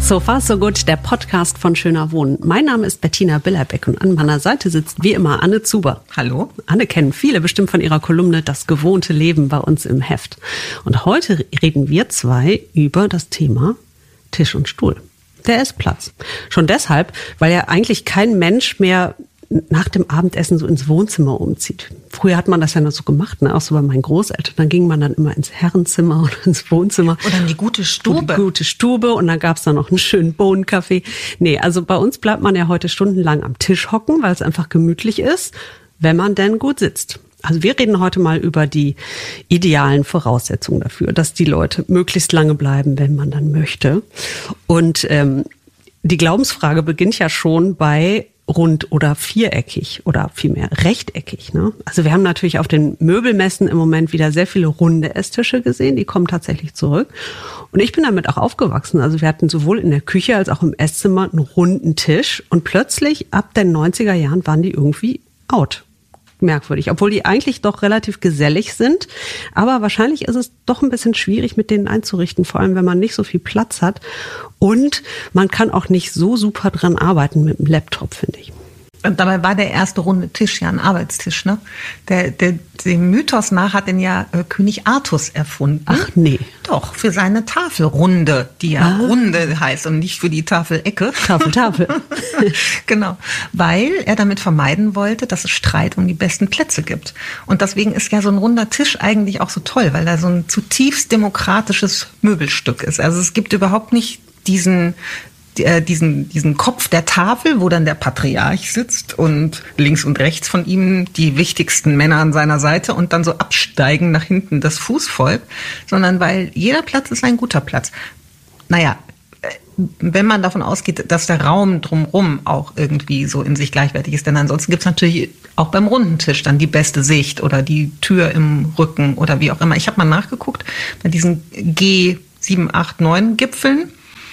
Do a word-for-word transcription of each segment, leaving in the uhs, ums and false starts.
So far so good, der Podcast von Schöner Wohnen. Mein Name ist Bettina Billerbeck und an meiner Seite sitzt wie immer Anne Zuber. Hallo. Anne kennen viele bestimmt von ihrer Kolumne Das gewohnte Leben bei uns im Heft. Und heute reden wir zwei über das Thema Tisch und Stuhl. Der Essplatz. Schon deshalb, weil ja eigentlich kein Mensch mehr nach dem Abendessen so ins Wohnzimmer umzieht. Früher hat man das ja noch so gemacht, ne? Auch so bei meinen Großeltern. Dann ging man dann immer ins Herrenzimmer oder ins Wohnzimmer. Oder in die gute Stube. Die gute Stube und dann gab's da noch einen schönen Bohnenkaffee. Nee, also bei uns bleibt man ja heute stundenlang am Tisch hocken, weil es einfach gemütlich ist, wenn man denn gut sitzt. Also wir reden heute mal über die idealen Voraussetzungen dafür, dass die Leute möglichst lange bleiben, wenn man dann möchte. Und ähm, die Glaubensfrage beginnt ja schon bei rund oder viereckig oder vielmehr rechteckig. Ne? Also wir haben natürlich auf den Möbelmessen im Moment wieder sehr viele runde Esstische gesehen, die kommen tatsächlich zurück. Und ich bin damit auch aufgewachsen. Also wir hatten sowohl in der Küche als auch im Esszimmer einen runden Tisch und plötzlich ab den neunziger Jahren waren die irgendwie out. Merkwürdig, obwohl die eigentlich doch relativ gesellig sind. Aber wahrscheinlich ist es doch ein bisschen schwierig, mit denen einzurichten, vor allem wenn man nicht so viel Platz hat. Und man kann auch nicht so super dran arbeiten mit dem Laptop, finde ich. Und dabei war der erste runde Tisch ja ein Arbeitstisch, ne? Der, der, dem Mythos nach hat den ja äh, König Artus erfunden. Ach nee. Doch, für seine Tafelrunde, die ja ah. Runde heißt und nicht für die Tafelecke. Tafel, Tafel. Genau, weil er damit vermeiden wollte, dass es Streit um die besten Plätze gibt. Und deswegen ist ja so ein runder Tisch eigentlich auch so toll, weil er so ein zutiefst demokratisches Möbelstück ist. Also es gibt überhaupt nicht diesen... diesen diesen Kopf der Tafel, wo dann der Patriarch sitzt und links und rechts von ihm die wichtigsten Männer an seiner Seite und dann so absteigen nach hinten das Fußvolk, sondern weil jeder Platz ist ein guter Platz. Naja, wenn man davon ausgeht, dass der Raum drumherum auch irgendwie so in sich gleichwertig ist, denn ansonsten gibt es natürlich auch beim runden Tisch dann die beste Sicht oder die Tür im Rücken oder wie auch immer. Ich habe mal nachgeguckt, bei diesen G sieben, acht, neun Gipfeln,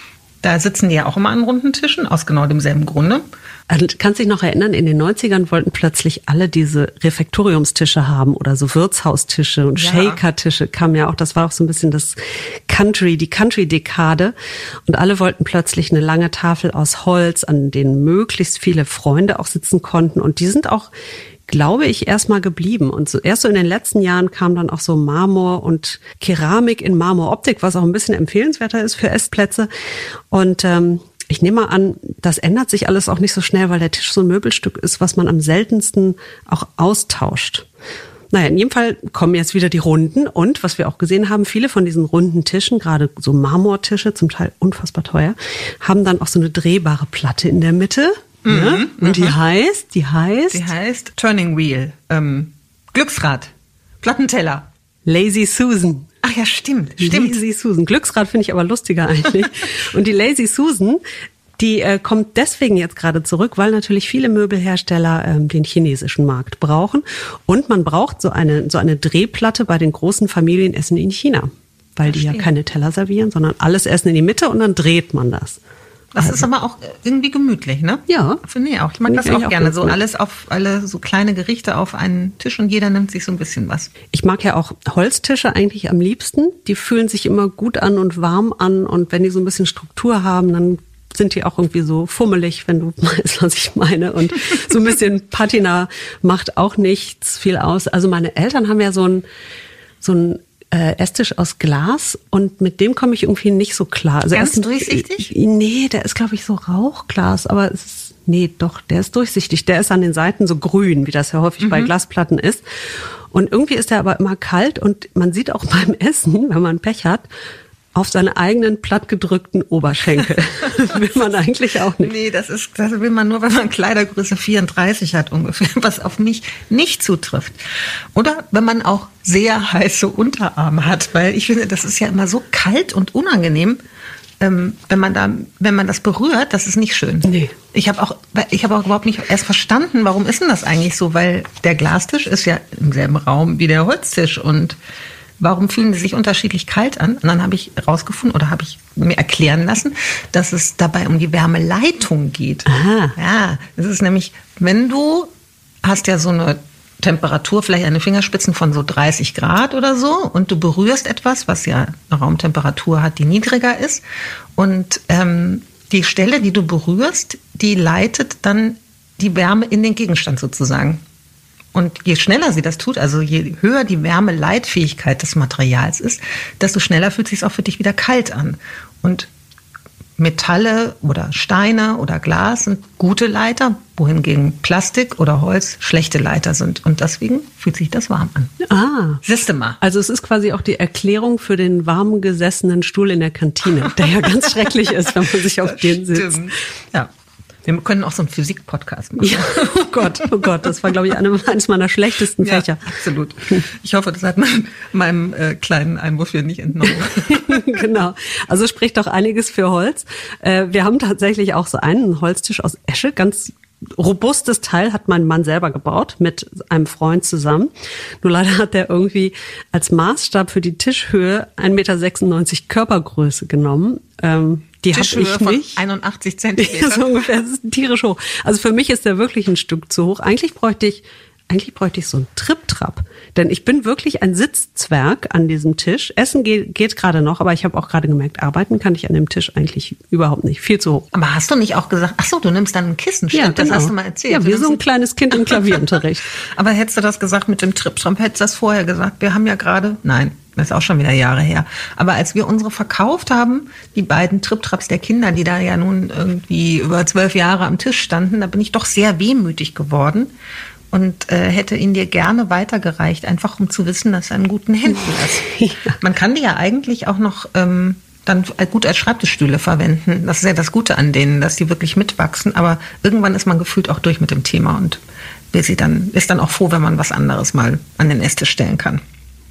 da sitzen die ja auch immer an runden Tischen, aus genau demselben Grunde. Also, kannst dich noch erinnern, in den neunzigern wollten plötzlich alle diese Refektoriumstische haben oder so Wirtshaustische und ja. Shaker-Tische kamen ja auch, das war auch so ein bisschen das Country, die Country-Dekade. Und alle wollten plötzlich eine lange Tafel aus Holz, an denen möglichst viele Freunde auch sitzen konnten. Und die sind auch, glaube ich, erstmal geblieben. Und so, erst so in den letzten Jahren kam dann auch so Marmor und Keramik in Marmoroptik, was auch ein bisschen empfehlenswerter ist für Essplätze. Und ähm, ich nehme mal an, das ändert sich alles auch nicht so schnell, weil der Tisch so ein Möbelstück ist, was man am seltensten auch austauscht. Naja, in jedem Fall kommen jetzt wieder die Runden und, was wir auch gesehen haben, viele von diesen runden Tischen, gerade so Marmortische, zum Teil unfassbar teuer, haben dann auch so eine drehbare Platte in der Mitte. Mhm, ja? Und die heißt, die heißt? Die heißt Turning Wheel, ähm, Glücksrad, Plattenteller. Lazy Susan. Ach ja, stimmt, stimmt. Lazy Susan. Glücksrad finde ich aber lustiger eigentlich. Und die Lazy Susan, die äh, kommt deswegen jetzt gerade zurück, weil natürlich viele Möbelhersteller ähm, den chinesischen Markt brauchen. Und man braucht so eine, so eine Drehplatte bei den großen Familienessen in China. Weil die ja keine Teller servieren, sondern alles Essen in die Mitte und dann dreht man das. Das also. ist aber auch irgendwie gemütlich, ne? Ja. Finde ich auch. Ich mag das auch, auch gerne. So alles auf, alle so kleine Gerichte auf einen Tisch und jeder nimmt sich so ein bisschen was. Ich mag ja auch Holztische eigentlich am liebsten. Die fühlen sich immer gut an und warm an und wenn die so ein bisschen Struktur haben, dann sind die auch irgendwie so fummelig, wenn du weißt, was ich meine. Und so ein bisschen Patina macht auch nichts viel aus. Also meine Eltern haben ja so ein, so ein Äh, Esstisch aus Glas und mit dem komme ich irgendwie nicht so klar. Also Ganz durchsichtig? Äh, nee, der ist, glaube ich, so Rauchglas, aber es ist, nee, doch, der ist durchsichtig. Der ist an den Seiten so grün, wie das ja häufig mhm. bei Glasplatten ist. Und irgendwie ist der aber immer kalt und man sieht auch beim Essen, wenn man Pech hat, auf seine eigenen plattgedrückten Oberschenkel. Will man eigentlich auch nicht. Nee, das ist, das will man nur, wenn man Kleidergröße vierunddreißig hat ungefähr, was auf mich nicht zutrifft. Oder wenn man auch sehr heiße Unterarme hat, weil ich finde, das ist ja immer so kalt und unangenehm, ähm, wenn man da, wenn man das berührt, das ist nicht schön. Nee. Ich habe auch, ich habe auch überhaupt nicht erst verstanden, warum ist denn das eigentlich so, weil der Glastisch ist ja im selben Raum wie der Holztisch und warum fühlen sie sich unterschiedlich kalt an? Und dann habe ich rausgefunden oder habe ich mir erklären lassen, dass es dabei um die Wärmeleitung geht. Aha. Ja, das ist nämlich, wenn du hast ja so eine Temperatur, vielleicht an den Fingerspitzen von so dreißig Grad oder so, und du berührst etwas, was ja eine Raumtemperatur hat, die niedriger ist, und ähm, die Stelle, die du berührst, die leitet dann die Wärme in den Gegenstand sozusagen. Und je schneller sie das tut, also je höher die Wärmeleitfähigkeit des Materials ist, desto schneller fühlt es sich auch für dich wieder kalt an. Und Metalle oder Steine oder Glas sind gute Leiter, wohingegen Plastik oder Holz schlechte Leiter sind. Und deswegen fühlt sich das warm an. Ah. Siehst du mal. Also es ist quasi auch die Erklärung für den warm gesessenen Stuhl in der Kantine, der ja ganz schrecklich ist, wenn man sich auf Das den sitzt. stimmt. Ja. Wir können auch so einen Physik-Podcast machen. Ja, oh Gott, oh Gott, das war, glaube ich, eine, eines meiner schlechtesten Fächer. Ja, absolut. Ich hoffe, das hat mein, meinem äh, kleinen Einwurf hier nicht entnommen. Genau. Also spricht doch einiges für Holz. Äh, wir haben tatsächlich auch so einen Holztisch aus Esche, ganz robustes Teil, hat mein Mann selber gebaut mit einem Freund zusammen. Nur leider hat der irgendwie als Maßstab für die Tischhöhe ein Meter sechsundneunzig Körpergröße genommen. Ähm, Die habe ich nicht. Von einundachtzig Zentimeter. Ja, so ungefähr. Das ist tierisch hoch. Also für mich ist der wirklich ein Stück zu hoch. Eigentlich bräuchte ich, eigentlich bräuchte ich so einen Trip-Trap. Denn ich bin wirklich ein Sitzzwerg an diesem Tisch. Essen geht, geht gerade noch, aber ich habe auch gerade gemerkt, arbeiten kann ich an dem Tisch eigentlich überhaupt nicht. Viel zu hoch. Aber hast du nicht auch gesagt, ach so, du nimmst dann ein Kissen? Ja, Stimmt, genau. Das hast du mal erzählt. Ja, wie so ein kleines Kind im Klavierunterricht. Aber hättest du das gesagt mit dem Trip-Trap, hättest du das vorher gesagt? Wir haben ja gerade, nein, das ist auch schon wieder Jahre her. Aber als wir unsere verkauft haben, die beiden Trip-Traps der Kinder, die da ja nun irgendwie über zwölf Jahre am Tisch standen, da bin ich doch sehr wehmütig geworden und äh, hätte ihn dir gerne weitergereicht, einfach um zu wissen, dass er in guten Händen ist. Ja. Man kann die ja eigentlich auch noch ähm, dann gut als Schreibtischstühle verwenden. Das ist ja das Gute an denen, dass die wirklich mitwachsen. Aber irgendwann ist man gefühlt auch durch mit dem Thema und will sie dann, ist dann auch froh, wenn man was anderes mal an den Esstisch stellen kann.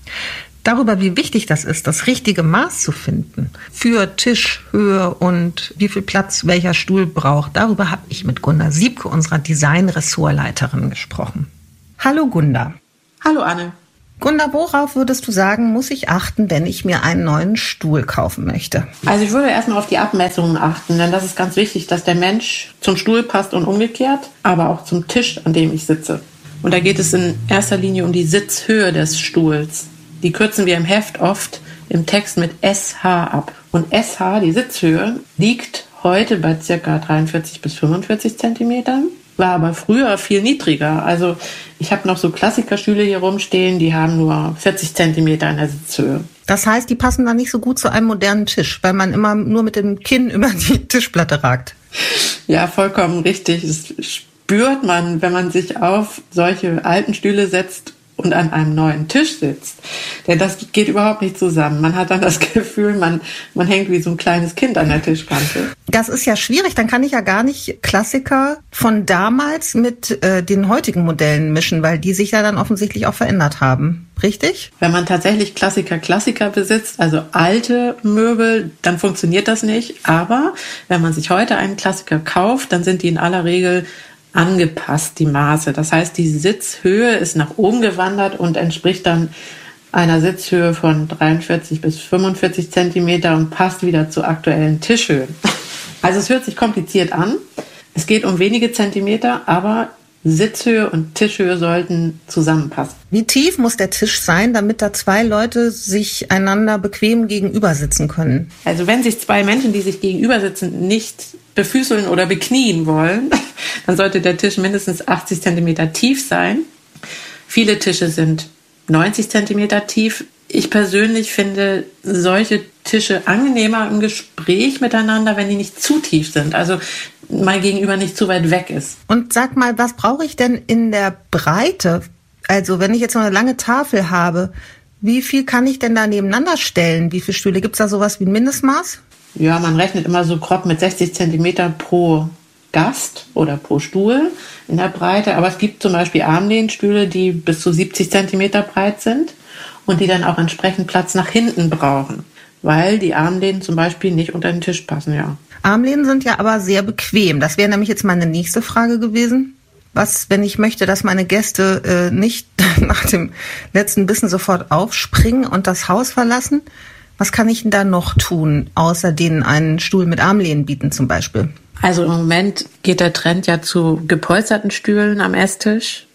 Darüber, wie wichtig das ist, das richtige Maß zu finden für Tischhöhe und wie viel Platz welcher Stuhl braucht, darüber habe ich mit Gunda Siebke, unserer Design-Ressortleiterin, gesprochen. Hallo Gunda. Hallo Anne. Gunda, worauf würdest du sagen, muss ich achten, wenn ich mir einen neuen Stuhl kaufen möchte? Also ich würde erstmal auf die Abmessungen achten, denn das ist ganz wichtig, dass der Mensch zum Stuhl passt und umgekehrt, aber auch zum Tisch, an dem ich sitze. Und da geht es in erster Linie um die Sitzhöhe des Stuhls. Die kürzen wir im Heft oft im Text mit S H ab. Und S H, die Sitzhöhe, liegt heute bei ca. dreiundvierzig bis fünfundvierzig Zentimetern, war aber früher viel niedriger. Also ich habe noch so Klassikerstühle hier rumstehen, die haben nur vierzig Zentimeter in der Sitzhöhe. Das heißt, die passen dann nicht so gut zu einem modernen Tisch, weil man immer nur mit dem Kinn über die Tischplatte ragt. Ja, vollkommen richtig. Das spürt man, wenn man sich auf solche alten Stühle setzt und an einem neuen Tisch sitzt. Denn das geht überhaupt nicht zusammen. Man hat dann das Gefühl, man, man hängt wie so ein kleines Kind an der Tischkante. Das ist ja schwierig. Dann kann ich ja gar nicht Klassiker von damals mit äh, den heutigen Modellen mischen, weil die sich ja dann offensichtlich auch verändert haben. Richtig? Wenn man tatsächlich Klassiker, Klassiker besitzt, also alte Möbel, dann funktioniert das nicht. Aber wenn man sich heute einen Klassiker kauft, dann sind die in aller Regel angepasst, die Maße. Das heißt, die Sitzhöhe ist nach oben gewandert und entspricht dann einer Sitzhöhe von dreiundvierzig bis fünfundvierzig Zentimeter und passt wieder zur aktuellen Tischhöhe. Also es hört sich kompliziert an. Es geht um wenige Zentimeter, aber Sitzhöhe und Tischhöhe sollten zusammenpassen. Wie tief muss der Tisch sein, damit da zwei Leute sich einander bequem gegenüber sitzen können? Also wenn sich zwei Menschen, die sich gegenüber sitzen, nicht befüßeln oder beknien wollen, dann sollte der Tisch mindestens achtzig Zentimeter tief sein. Viele Tische sind neunzig Zentimeter tief. Ich persönlich finde solche Tische angenehmer im Gespräch miteinander, wenn die nicht zu tief sind. Also mein Gegenüber nicht zu weit weg ist. Und sag mal, was brauche ich denn in der Breite? Also wenn ich jetzt noch eine lange Tafel habe, wie viel kann ich denn da nebeneinander stellen? Wie viele Stühle? Gibt es da sowas wie ein Mindestmaß? Ja, man rechnet immer so grob mit sechzig Zentimeter pro Gast oder pro Stuhl in der Breite. Aber es gibt zum Beispiel Armlehnstühle, die bis zu siebzig Zentimeter breit sind und die dann auch entsprechend Platz nach hinten brauchen, weil die Armlehnen zum Beispiel nicht unter den Tisch passen, ja. Armlehnen sind ja aber sehr bequem. Das wäre nämlich jetzt meine nächste Frage gewesen. Was, wenn ich möchte, dass meine Gäste äh, nicht nach dem letzten Bissen sofort aufspringen und das Haus verlassen? Was kann ich denn da noch tun, außer denen einen Stuhl mit Armlehnen bieten zum Beispiel? Also im Moment geht der Trend ja zu gepolsterten Stühlen am Esstisch.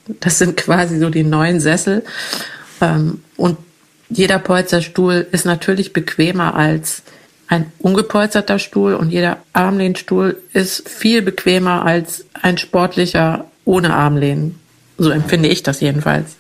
Das sind quasi so die neuen Sessel. Und jeder Polsterstuhl ist natürlich bequemer als ein ungepolsterter Stuhl und jeder Armlehnstuhl ist viel bequemer als ein sportlicher ohne Armlehnen. So empfinde ich das jedenfalls.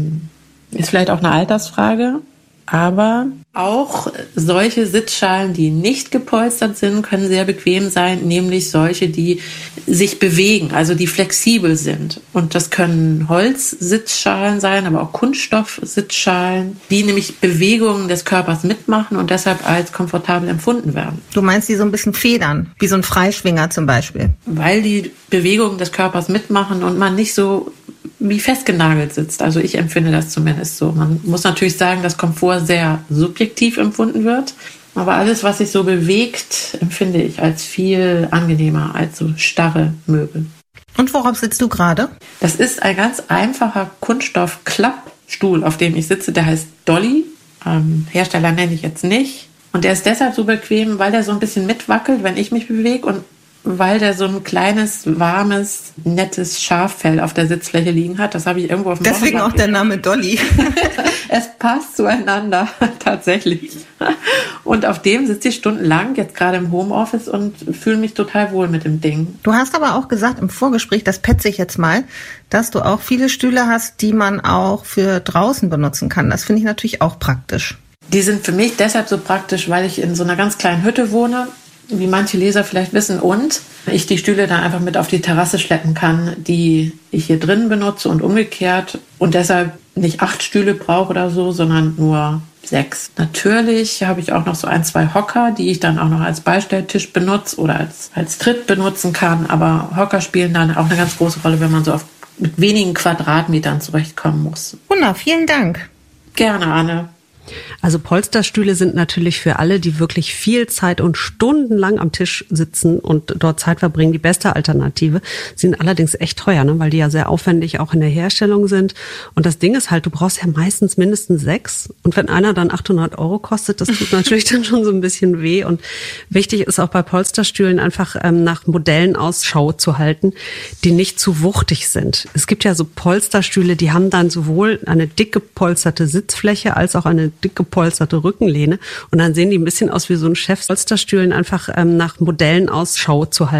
Ist vielleicht auch eine Altersfrage. Aber auch solche Sitzschalen, die nicht gepolstert sind, können sehr bequem sein, nämlich solche, die sich bewegen, also die flexibel sind. Und das können Holzsitzschalen sein, aber auch Kunststoffsitzschalen, die nämlich Bewegungen des Körpers mitmachen und deshalb als komfortabel empfunden werden. Du meinst, die so ein bisschen federn, wie so ein Freischwinger zum Beispiel? Weil die Bewegungen des Körpers mitmachen und man nicht so wie festgenagelt sitzt. Also ich empfinde das zumindest so. Man muss natürlich sagen, dass Komfort sehr subjektiv empfunden wird. Aber alles, was sich so bewegt, empfinde ich als viel angenehmer als so starre Möbel. Und worauf sitzt du gerade? Das ist ein ganz einfacher Kunststoff-Klappstuhl, auf dem ich sitze. Der heißt Dolly. Ähm, Hersteller nenne ich jetzt nicht. Und der ist deshalb so bequem, weil der so ein bisschen mitwackelt, wenn ich mich bewege und weil der so ein kleines, warmes, nettes Schaffell auf der Sitzfläche liegen hat. Das habe ich irgendwo auf dem Deswegen auch der Name Dolly. Es passt zueinander, tatsächlich. Und auf dem sitze ich stundenlang, jetzt gerade im Homeoffice und fühle mich total wohl mit dem Ding. Du hast aber auch gesagt im Vorgespräch, das petze ich jetzt mal, dass du auch viele Stühle hast, die man auch für draußen benutzen kann. Das finde ich natürlich auch praktisch. Die sind für mich deshalb so praktisch, weil ich in so einer ganz kleinen Hütte wohne, wie manche Leser vielleicht wissen, und ich die Stühle dann einfach mit auf die Terrasse schleppen kann, die ich hier drin benutze und umgekehrt und deshalb nicht acht Stühle brauche oder so, sondern nur sechs. Natürlich habe ich auch noch so ein, zwei Hocker, die ich dann auch noch als Beistelltisch benutze oder als, als Tritt benutzen kann, aber Hocker spielen dann auch eine ganz große Rolle, wenn man so auf, mit wenigen Quadratmetern zurechtkommen muss. Wunder, vielen Dank. Gerne, Anne. Also Polsterstühle sind natürlich für alle, die wirklich viel Zeit und stundenlang am Tisch sitzen und dort Zeit verbringen, die beste Alternative. Sind allerdings echt teuer, ne? Weil die ja sehr aufwendig auch in der Herstellung sind. Und das Ding ist halt, du brauchst ja meistens mindestens sechs. Und wenn einer dann achthundert Euro kostet, das tut natürlich dann schon so ein bisschen weh. Und wichtig ist auch bei Polsterstühlen einfach ähm, nach Modellen Ausschau zu halten, die nicht zu wuchtig sind. Es gibt ja so Polsterstühle, die haben dann sowohl eine dick gepolsterte Sitzfläche als auch eine dick gepolsterte Rückenlehne und dann sehen die ein bisschen aus wie so ein Chefs-Polsterstühlen, einfach ähm, nach Modellen Ausschau zu halten.